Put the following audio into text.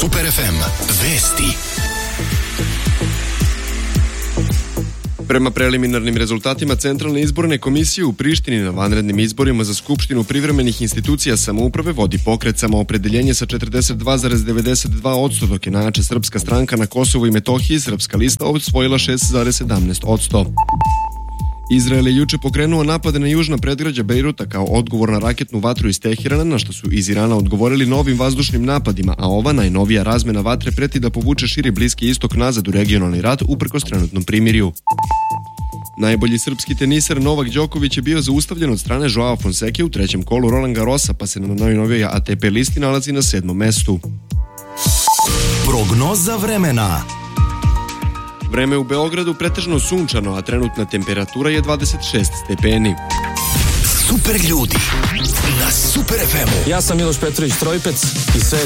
Super FM vesti. Prema preliminarnim rezultatima Centralne izborne komisije u Prištini na vanrednim izborima za Skupštinu privremenih institucija samouprave vodi pokret Samoopredeljenje sa 42,92%, dok je najjača srpska stranka na Kosovu i Metohiji, Srpska lista, osvojila 6,17%. Izrael je juče pokrenuo napade na južna predgrađa Bejruta kao odgovor na raketnu vatru iz Teherana, na što su iz Irana odgovorili novim vazdušnim napadima, a ova najnovija razmena vatre preti da povuče širi Bliski istok nazad u regionalni rat uprkos trenutnom primirju. Najbolji srpski teniser Novak Đoković je bio zaustavljen od strane Joao Fonseke u trećem kolu Roland Garrosa, pa se na najnovijoj ATP listi nalazi na 7. mestu. Prognoza vremena. Vreme u Beogradu pretežno sunčano, a trenutna temperatura je 26 stepeni. Super ljudi na Super FM-u. Ja sam Miloš Petrović Trojpec i sve